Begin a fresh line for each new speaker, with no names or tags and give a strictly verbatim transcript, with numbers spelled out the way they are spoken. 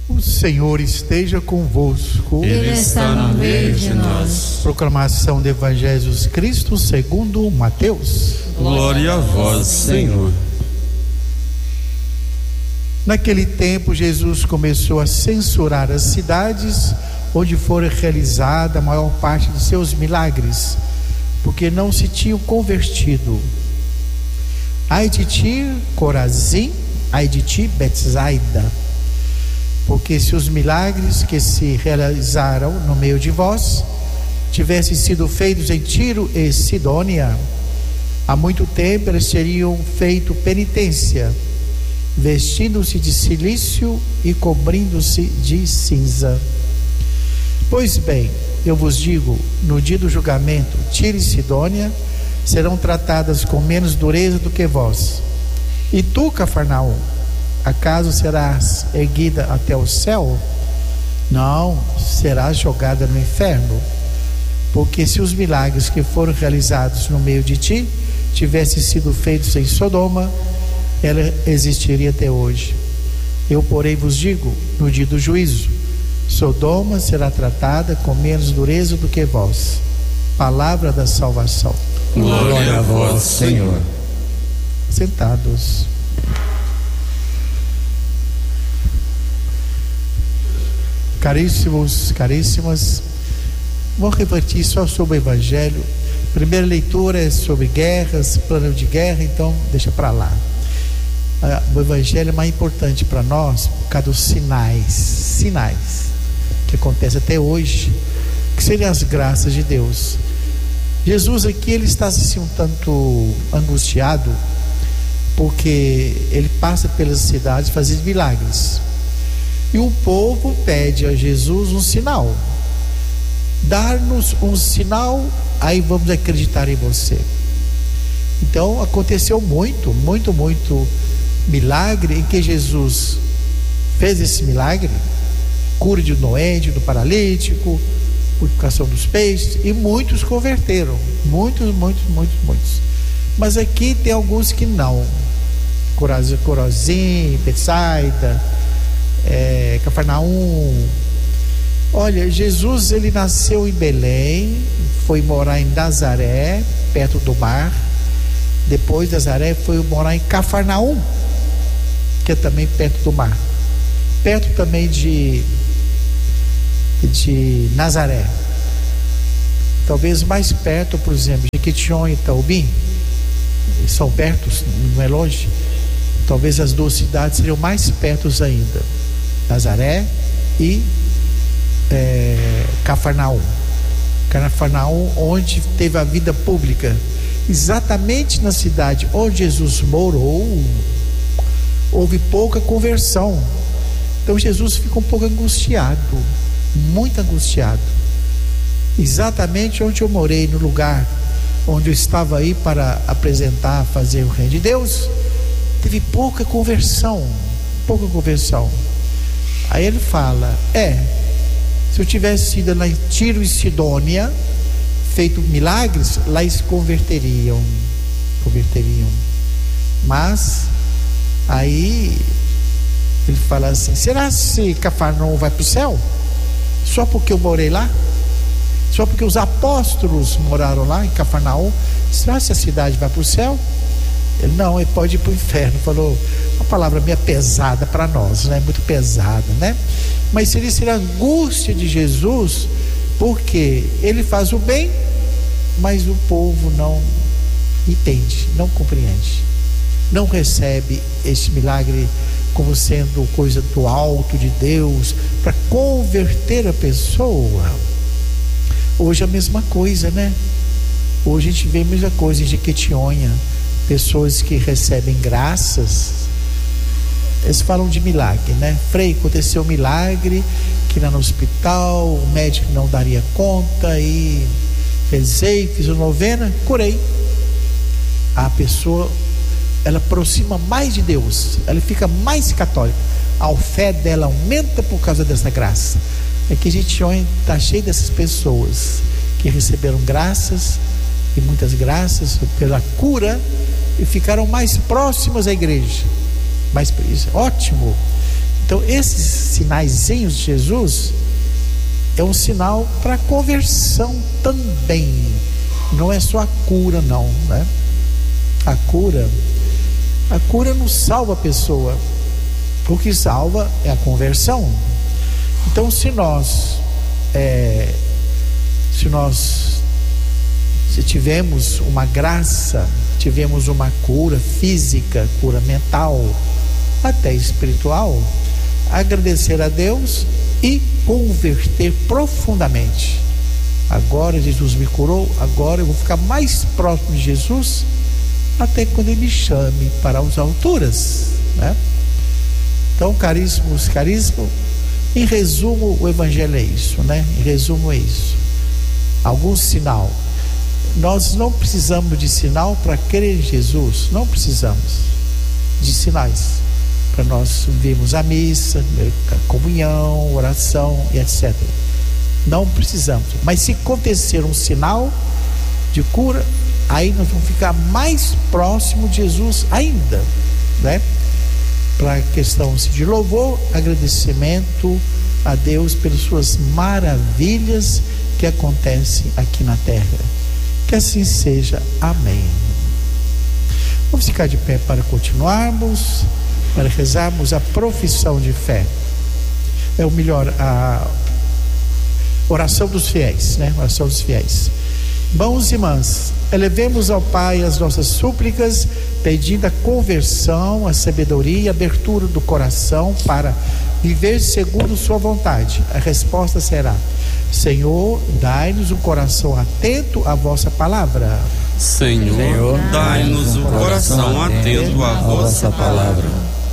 O Senhor esteja convosco.
Ele está no meio de nós.
Proclamação do Evangelho de Jesus Cristo segundo Mateus.
Glória a vós, Senhor.
Naquele tempo, Jesus começou a censurar as cidades onde fora realizada a maior parte de seus milagres, porque não se tinham convertido. Ai de ti, Corazim, ai de ti, Betsaida, porque se os milagres que se realizaram no meio de vós tivessem sido feitos em Tiro e Sidônia, há muito tempo eles teriam feito penitência, vestindo-se de cilício e cobrindo-se de cinza. Pois bem, eu vos digo, no dia do julgamento, Tiro e Sidônia serão tratadas com menos dureza do que vós. E tu, Cafarnaum, acaso serás erguida até o céu? Não, serás jogada no inferno. Porque se os milagres que foram realizados no meio de ti tivessem sido feitos em Sodoma, ela existiria até hoje. Eu, porém, vos digo, no dia do juízo, Sodoma será tratada com menos dureza do que vós. Palavra da salvação.
Glória a vós, Senhor.
Sentados. Caríssimos, caríssimas, vamos refletir só sobre o Evangelho. Primeira leitura é sobre guerras, plano de guerra, então deixa para lá. O Evangelho é mais importante para nós por causa dos sinais, sinais que acontecem até hoje, que seriam as graças de Deus. Jesus aqui, ele está assim um tanto angustiado, porque ele passa pelas cidades fazendo milagres. E o povo pede a Jesus um sinal. Dar-nos um sinal, aí vamos acreditar em você. Então aconteceu muito, muito, muito milagre em que Jesus fez esse milagre, cura de doente, do paralítico, purificação dos peixes, e muitos converteram, muitos, muitos, muitos, muitos. Mas aqui tem alguns que não. Corazim, Betsaida, É, Cafarnaum. Olha, Jesus, ele nasceu em Belém, foi morar em Nazaré, perto do mar. Depois de Nazaré foi morar em Cafarnaum, que é também perto do mar, perto também de de Nazaré. Talvez mais perto, por exemplo, de Jequitinhonha e Itaubim, são perto, não é longe. Talvez as duas cidades seriam mais perto ainda, Nazaré e é, Cafarnaum. Cafarnaum, onde teve a vida pública. Exatamente na cidade onde Jesus morou, houve pouca conversão. Então Jesus fica um pouco angustiado, muito angustiado. Exatamente onde eu morei, no lugar onde eu estava aí para apresentar, fazer o reino de Deus, teve pouca conversão, pouca conversão. Aí ele fala, é, se eu tivesse sido lá em Tiro e Sidônia, feito milagres, lá eles converteriam, converteriam. Mas, aí, ele fala assim, será que Cafarnaum vai para o céu? Só porque eu morei lá? Só porque os apóstolos moraram lá em Cafarnaum? Será que a cidade vai para o céu? Ele, não, ele pode ir para o inferno. Falou, uma palavra meio pesada para nós, né? Muito pesada, né? Mas seria, seria a angústia de Jesus, porque ele faz o bem, mas o povo não entende, não compreende, não recebe esse milagre como sendo coisa do alto de Deus, para converter a pessoa. Hoje é a mesma coisa, né? Hoje a gente vê a mesma coisa em Jequitinhonha, pessoas que recebem graças, eles falam de milagre, né? Frei, aconteceu um milagre que lá no hospital o médico não daria conta e rezei, fiz a novena, curei. A pessoa, ela aproxima mais de Deus, ela fica mais católica, a fé dela aumenta por causa dessa graça. É que a gente está cheio dessas pessoas que receberam graças, e muitas graças pela cura, e ficaram mais próximas à igreja. Mas isso é ótimo. Então esses sinaizinhos de Jesus é um sinal para conversão também. Não é só a cura, não, né? A cura, a cura não salva a pessoa. O que salva é a conversão. Então, se nós, é, se nós, se tivemos uma graça, tivemos uma cura física, cura mental, até espiritual, agradecer a Deus e converter profundamente. Agora Jesus me curou, agora eu vou ficar mais próximo de Jesus até quando Ele me chame para as alturas, né? Então, caríssimos, caríssimo, em resumo, o Evangelho é isso, né? Em resumo é isso. Algum sinal. Nós não precisamos de sinal para crer em Jesus, não precisamos de sinais para nós virmos a missa, a comunhão, oração e etcétera. Não precisamos. Mas se acontecer um sinal de cura, aí nós vamos ficar mais próximo de Jesus ainda, né? Para a questão de louvor, agradecimento a Deus pelas suas maravilhas que acontecem aqui na terra. Que assim seja. Amém. Vamos ficar de pé para continuarmos, para rezarmos a profissão de fé. É o melhor, a oração dos fiéis, né? Oração dos fiéis. Irmãos e irmãs, elevemos ao Pai as nossas súplicas, pedindo a conversão, a sabedoria e a abertura do coração para viver segundo sua vontade. A resposta será: Senhor, dai-nos um coração atento à vossa palavra.
Senhor, dai-nos um coração atento à vossa palavra.